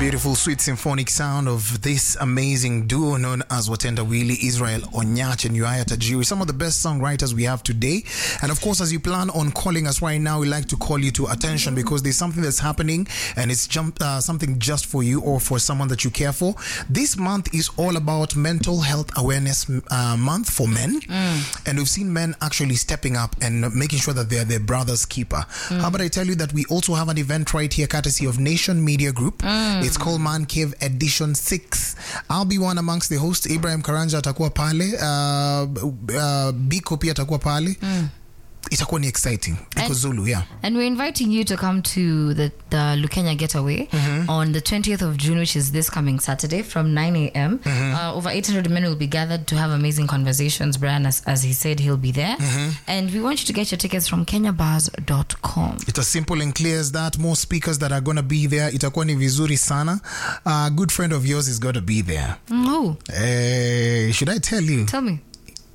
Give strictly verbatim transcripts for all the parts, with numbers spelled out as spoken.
beautiful, sweet symphonic sound of this amazing duo known as Watenda Willy, Israel Onyach and Uriah Tajiri, some of the best songwriters we have today. And of course, as you plan on calling us right now, we like to call you to attention because there's something that's happening and it's jump, uh, something just for you or for someone that you care for. This month is all about Mental Health Awareness uh, Month for men. Mm. And we've seen men actually stepping up and making sure that they're their brother's keeper. Mm. How about I tell you that we also have an event right here courtesy of Nation Media Group. Mm. It's called Man Cave Edition six. I'll be one amongst the hosts. Ibrahim Karanja atakuwa pale. Uh, uh, Biko pia atakuwa pale. Mm. Itakuwa ni exciting because and, Zulu, yeah. And we're inviting you to come to the, the Lukenya Getaway mm-hmm. on the twentieth of June, which is this coming Saturday from nine a.m. Mm-hmm. Uh, over eight hundred men will be gathered to have amazing conversations. Brian, as, as he said, he'll be there. Mm-hmm. And we want you to get your tickets from kenya bars dot com. It's as simple and clear as that. More speakers that are going to be there. Itakuwa ni vizuri sana. A good friend of yours is going to be there. Mm, who? Hey, should I tell you? Tell me.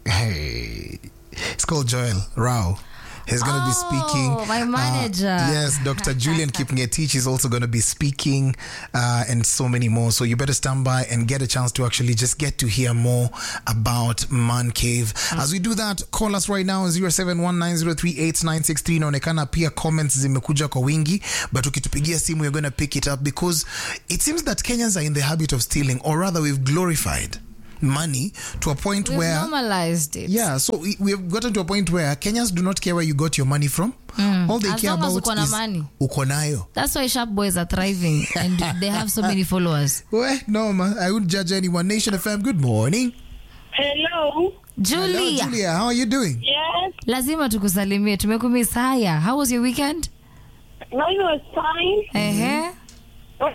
Hey, it's called Joel Rao. He's going to oh, be speaking. My manager. Uh, yes, Doctor Julian Kipngetich is also going to be speaking uh, and so many more. So you better stand by and get a chance to actually just get to hear more about Man Cave. Mm. As we do that, call us right now on zero seven one nine zero three eight nine six three. Inaonekana pia comments zimekuja kwa wingi, but ukitupigia simu you're going to pick it up because it seems that Kenyans are in the habit of stealing, or rather we've glorified money to a point We've where normalized it. Yeah, so we, we have gotten to a point where Kenyans do not care where you got your money from. Mm. All they as care long about as is money. uko nayo. That's why sharp boys are thriving and they have so many followers. Well, no, man, I wouldn't judge anyone. Nation F M, good morning. Hello. Julia. Hello, Julia. How are you doing? Yes. Lazima tukusalimie. Tumekumiss. Haya. How was your weekend? Mine was fine. Eh. What,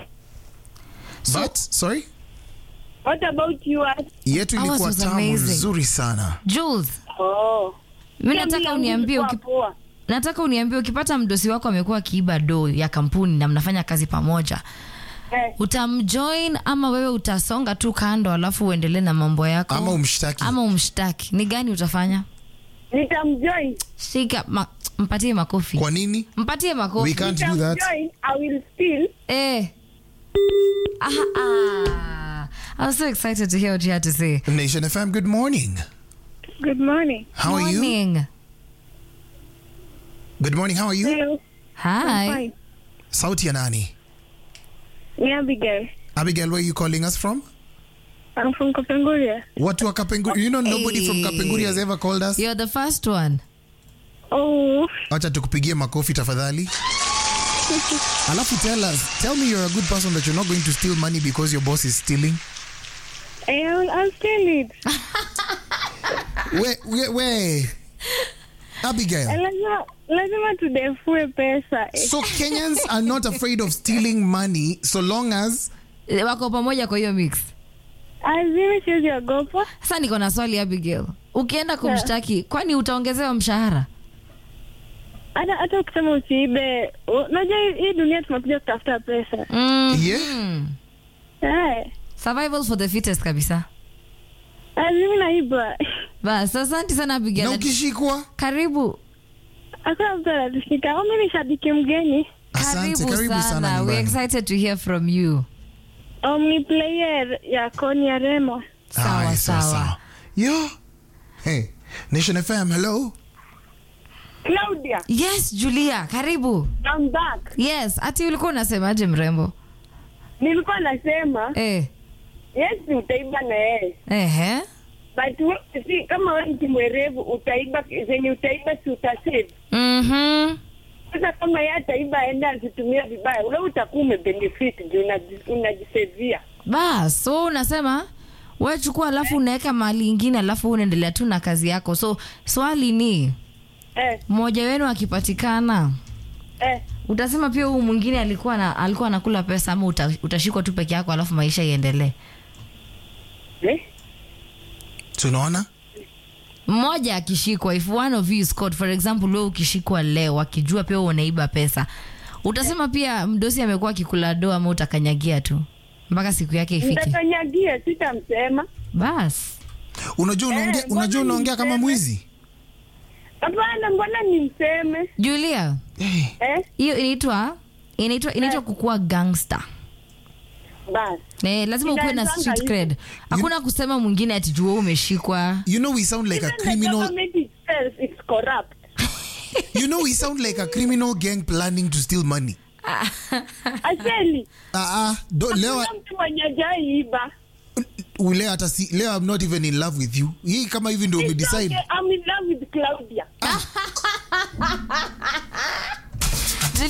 So, But, sorry? what about yours? Yetu Ours ilikuwa was tamu amazing. nzuri sana. Jules, Oh. mimi nataka uniambie uki, nataka uniambie ukipata mdosi wako amekuwa kiiba do ya kampuni na mnafanya kazi pamoja. Eh. Utamjoin ama wewe utasonga tu kando alafu uendelee na mambo yako? Ama umshtaki. Ama umshtaki. Ni gani utafanya? Nitamjoin. Shika ma, mpatie makofi. Kwa nini? Mpatie makofi. We can't do that. Nitamjoin. I will steal. Eh. Ah, ah. I was so excited to hear what you had to say. Nation F M, good morning. Good morning. How are you? Morning. Good morning, how are you? Hello. Hi. I'm fine. Sauti ya nani? Me Abigail. Abigail, where are you calling us from? I'm from Kapenguria. Watu wa Kapenguria. You know nobody Hey. from Kapenguria has ever called us. You're the first one. Oh. Acha tukupigie makofi tafadhali. Alafu tell us, tell me you're a good person that you're not going to steal money because your boss is stealing. I'll, I'll steal it. Where, where, where? Abigail. Lazima, lazima tudefue pesa. So Kenyans are not afraid of stealing money so long as... Wako pamoja kwa hiyo mix. Azimi siwezi ogopa. Sasa niko na swali Abigail. Ukienda kumshtaki, kwani utaongezewa mshahara? Hata hata ukisema usiibe, unajua hii dunia tumekuja kutafuta pesa. Mm. Yeah. Eh. Survival for the fittest kabisa. Azimi naiba. Bas, asante sana Abigail. Na ukishikwa? Karibu. Hakuna mtu anatushika. Mimi ni shabiki mgeni. Asante, Karibu, karibu sana sana. We're nyumbani. excited to hear from you. Omni player ya Koni ya Remo. Sawa, Aye, sawa. Yo. Hey, Nation F M, hello. Claudia, Yes, Julia, karibu. I'm back. Yes, ati ulikuwa unasemaje mrembo? Nilikuwa nasema, Eh. yes utaiba na yeye. Ehe. But we, si, kama wewe ni mwerevu utaiba, zenye utaiba si utasave. Mhm. Sasa kama yeye ataiba aenda asitumia vibaya, ule utakuwa umebenefit juu unajisevia. Bas, so unasema wewe chukua alafu unaweka mahali ingine alafu unaendelea tu na kazi yako. So swali ni Eh, mmoja wenu akipatikana eh. utasema pia huyu mwingine alikuwa na alikuwa anakula pesa ama uta, utashikwa tu peke yako alafu maisha iendelee? Eh? Tunaona? Mmoja akishikwa, if one of you is caught, for example wewe ukishikwa leo akijua pia unaiba pesa, utasema pia mdosi amekuwa akikula doa ama utakanyagia tu mpaka siku yake ifike? Nitakanyagia, sitamsema. Bas. Unajua unaongea, Eh, unajua mbona unaongea kama niseme? mwizi? Hapana, mbona nimseme? Julia, Hey. Eh? hiyo inaitwa inaitwa inaitwa Eh. kukuwa gangster. Bas. Eh, lazima ukuwe na street cred. Hakuna kusema mwingine ati juu umeshikwa. You know we sound like Even a criminal. The government itself is corrupt. You know we sound like a criminal gang planning to steal money. Aseli. Ah ah, do leo mtu mwenye jaiba. Ule hata si leo I'm not even in love with you. Hii kama hivi ndio umedecide. Okay, I'm in love with Claudia.